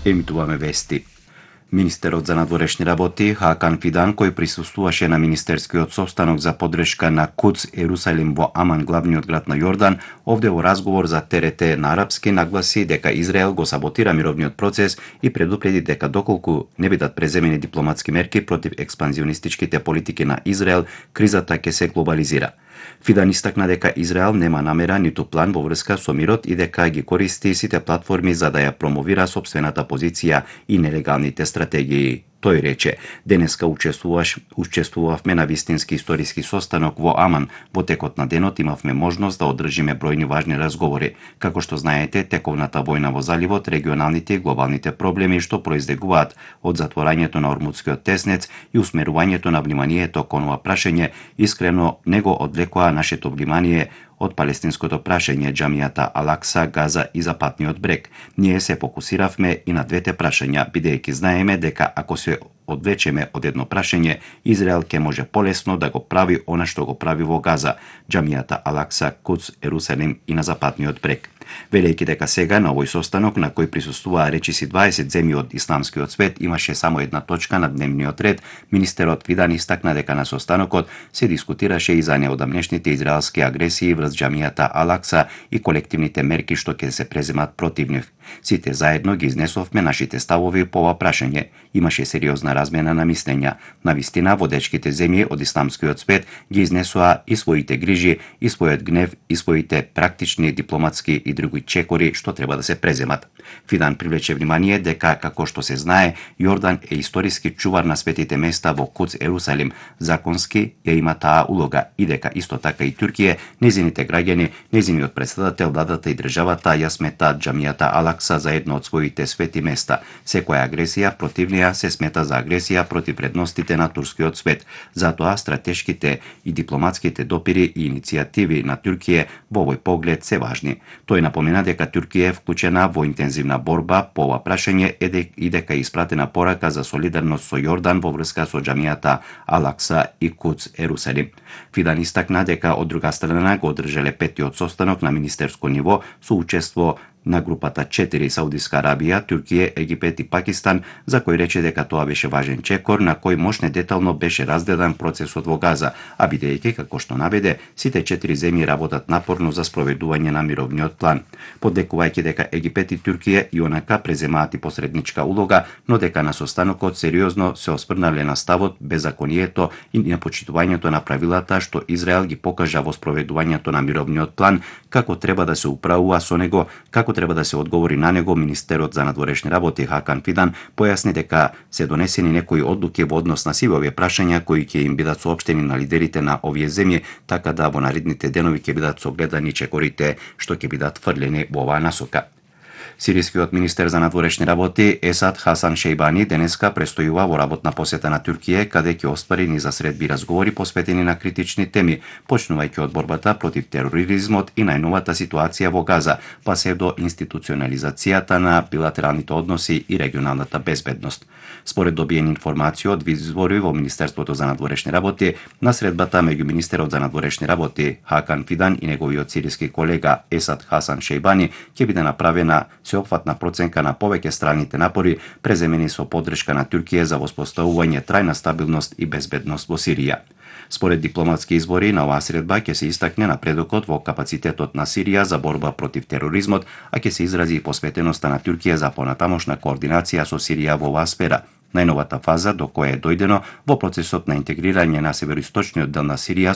Емитуваме вести. Министерот за надворешни работи Хакан Фидан, кој присуствуваше на министерскиот состанок за поддршка на Куц Ерусалим во Аман, главниот град на Јордан, овде во разговор за ТРТ на арапски нагласи дека Израел го саботира мировниот процес и предупреди дека доколку не бидат преземени дипломатски мерки против експанзионистичките политики на Израел, кризата ќе се глобализира. Фидан истакна дека Израел нема намера ниту план во врска со мирот и дека ги користи сите платформи за да ја промовира сопствената позиција и нелегалните стратегии. Тој рече: денеска учествувавме на вистински историски состанок во Аман. Во текот на денот имавме можност да одржиме бројни важни разговори. Како што знаете, тековната војна во заливот, регионалните и глобалните проблеми што произлегуваат од затворањето на Ормудскиот теснец и усмерувањето на вниманието кон ова прашање, искрено не го одлекоа нашето внимание од палестинското прашање, џамијата Алакса, Газа и Западниот брег. Ние се фокусиравме и на двете прашања, бидејќи знаеме дека ако се одвлечеме од едно прашање, Израел ќе може полесно да го прави она што го прави во Газа, џамијата Алакса, Куц, Ерусалим и на Западниот брег. Велејќи дека сега на овој состанок на кој присуствуваа речиси 20 земји од исламскиот свет имаше само една точка на дневниот ред, министерот Фидан истакна дека на состанокот се дискутираше и за неодамнешните израелски агресии врз џамијата Алакса и колективните мерки што ќе се преземат против нив. Сите заедно ги изнесовме нашите ставови по ова прашање. Имаше сериозна размена на мислења. Навистина, водечките земји од исламскиот свет ги изнесоа и своите грижи, и својот гнев, и своите практични, дипломатски и други чекори што треба да се преземат. Фидан привлече внимание дека, како што се знае, Јордан е историски чувар на светите места во Куц Ерусалим. Законски ја има таа улога и дека исто така и Туркија, незините граѓани, незиниот претседател, владата и државата ја сметаат џамијата Алакса за едно од своите свети места. Секоја агресија против неа се смета за агресија против вредностите на турскиот свет. Затоа стратешките и дипломатските допири и иницијативи на Туркија во овој поглед се важни. Тој напомена дека Туркија е вклучена во интензивна борба по ова прашање и дека е испратена порака за солидарност со Јордан во врска со џамијата Алакса и Куц Ерусалим. Фидан истакна дека од друга страна го одржале петтиот состанок на министерско ниво со учество на групата 4 Саудиска Арабија, Туркија, Египет и Пакистан, за кој рече дека тоа беше важен чекор на кој мощне детално беше разгледан процесот во Газа, а бидејќи, како што наведе, сите 4 земји работат напорно за спроведување на мировниот план. Поддекувајќи дека Египет и Туркија и онака преземаат и посредничка улога, но дека на состанокот сериозно се осврнале на ставот, беззаконието и непочитувањето на правилата што Израел ги покажа во спроведувањето на мировниот план, како треба да се управува со него, како треба да се одговори на него. Министерот за надворешни работи Хакан Фидан појасни дека се донесени некои одлуки во однос на сиве овие прашања кои ќе им бидат соопштени на лидерите на овие земји, така да во наредните денови ќе бидат согледани чекорите што ќе бидат фрлени во оваа насока. Сирискиот министер за надворешни работи Есад Хасан Шејбани денеска престојува во работна посета на Туркија, каде ќе оствари низа средби разговори посветени на критични теми, почнувајќи од борбата против тероризмот и најновата ситуација во Газа, па се до институционализацијата на билатералните односи и регионалната безбедност. Според добиени информации од извори во Министерството за надворешни работи, на средбата меѓу министерот за надворешни работи Хакан Фидан и неговиот сириски колега Есад Хасан Шејбани ќе биде направена сеопфатна проценка на повеќе страните напори преземени со поддршка на Туркија за воспоставување трајна стабилност и безбедност во Сирија. Според дипломатски извори, на оваа средба ќе се истакне напредокот во капацитетот на Сирија за борба против тероризмот, а ќе се изрази и посветеноста на Туркија за понатамошна координација со Сирија во оваа сфера. Најновата фаза до која е дојдено во процесот на интегрирање на североисточниот дел на Сирија